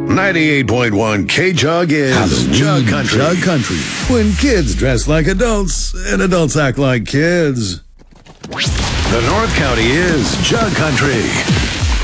98.1 K-Jug is Halloween Jug Country. Jug Country. When kids dress like adults and adults act like kids. The North County is Jug Country.